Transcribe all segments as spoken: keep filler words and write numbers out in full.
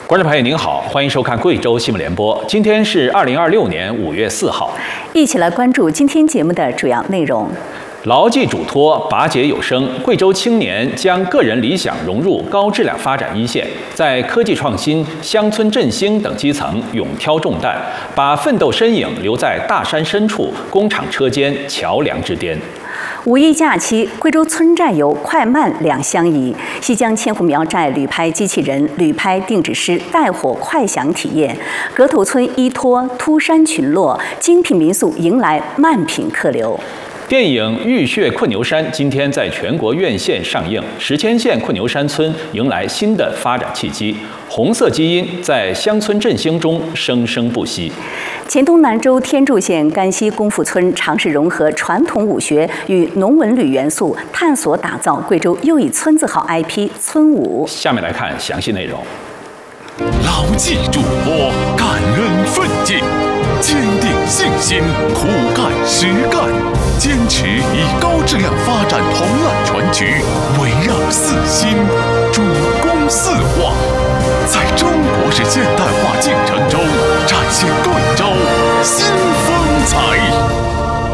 观众朋友您好，欢迎收看贵州新闻联播。今天是二零二六年五月四号， 一起来关注今天节目的主要内容。 牢记嘱托，拔节有声。贵州青年将个人理想融入高质量发展一线，在科技创新、乡村振兴等基层勇挑重担，把奋斗身影留在大山深处、工厂车间、桥梁之巅。 五一假期，贵州村寨游快慢两相宜。西江千户苗寨旅拍机器人、旅拍定制师带火快享体验。格头村依托秃山群落，精品民宿迎来慢品客流。 电影《浴血困牛山》今天在全国院线上映，石阡县困牛山村迎来新的发展契机，红色基因在乡村振兴中生生不息。 黔东南州天柱县甘溪功夫村尝试融合传统武学与农文旅元素，探索打造贵州又一村字号 I P 村舞。 下面来看详细内容。 牢记嘱托，感恩奋进，坚定信心，苦干实干，坚持以高质量发展同揽全局，围绕四新，主攻四化，在中国式现代化进程中展现贵州新风采。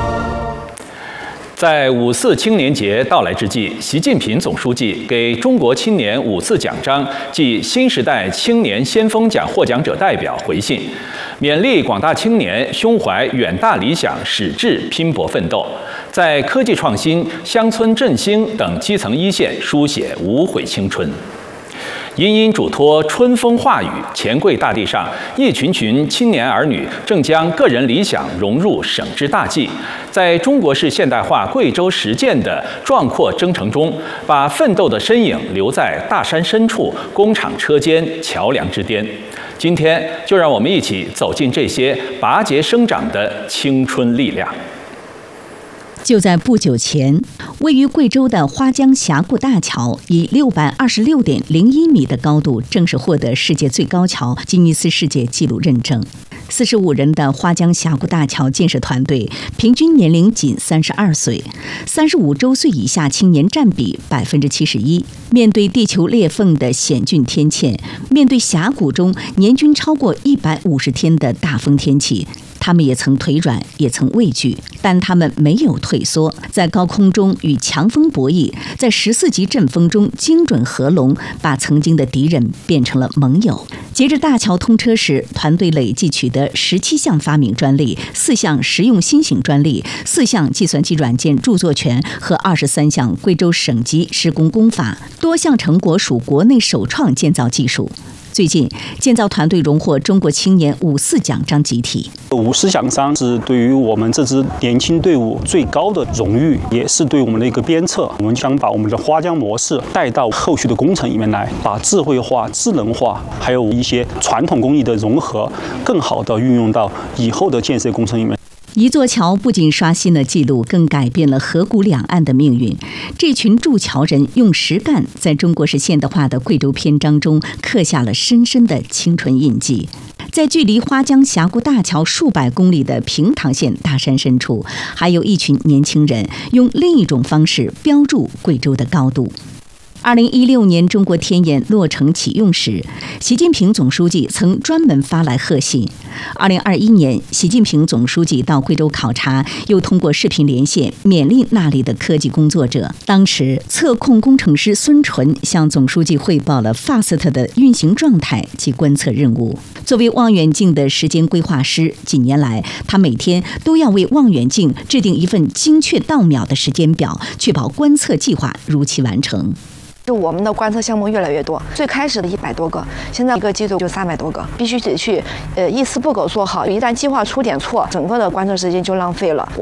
在五四青年节到来之际，习近平总书记给中国青年五四奖章暨新时代青年先锋奖获奖者代表回信，勉励广大青年胸怀远大理想，矢志拼搏奋斗，在科技创新、乡村振兴等基层一线书写无悔青春。殷殷嘱托，春风化雨，黔贵大地上，一群群青年儿女正将个人理想融入省之大计，在中国式现代化贵州实践的壮阔征程中，把奋斗的身影留在大山深处、工厂车间、桥梁之巅。今天，就让我们一起走进这些拔节生长的青春力量。 就在不久前，位于贵州的花江峡谷大桥以六百二十六点零一米的高度正式获得世界最高桥吉尼斯世界纪录认证。四十五人的花江峡谷大桥建设团队平均年龄仅三十二岁，三十五周岁以下青年占比百分之七十一。面对地球裂缝的险峻天堑，面对峡谷中年均超过一百五十天的大风天气，他们也曾腿软，也曾畏惧，但他们没有退缩，在高空中与强风博弈，在十四级阵风中精准合龙，把曾经的敌人变成了盟友。截至大桥通车时，团队累计取得十七项发明专利、四项实用新型专利、四项计算机软件著作权和二十三项贵州省级施工工法，多项成果属国内首创建造技术。最近，建造团队荣获中国青年五四奖章集体。 五四奖章是对于我们这支年轻队伍最高的荣誉，也是对我们的一个鞭策。我们想把我们的花江模式带到后续的工程里面来，把智慧化、智能化，还有一些传统工艺的融合，更好的运用到以后的建设工程里面。 一座桥不仅刷新了纪录，更改变了河谷两岸的命运。这群筑桥人用实干，在中国式现代化的贵州篇章中刻下了深深的青春印记。在距离花江峡谷大桥数百公里的平塘县大山深处，还有一群年轻人用另一种方式标注贵州的高度。二零一六年中国天眼落成启用时，习近平总书记曾专门发来贺信。二零二一年，习近平总书记到贵州考察，又通过视频连线勉励那里的科技工作者。当时，测控工程师孙纯向总书记汇报了 F A S T 的运行状态及观测任务。作为望远镜的时间规划师，几年来，他每天都要为望远镜制定一份精确到秒的时间表，确保观测计划如期完成。 就我们的观测项目越来越多，最开始的一百多个，现在一个季度就三百多个，必须得去呃一丝不苟做好。一旦计划出点错，整个的观测时间就浪费了。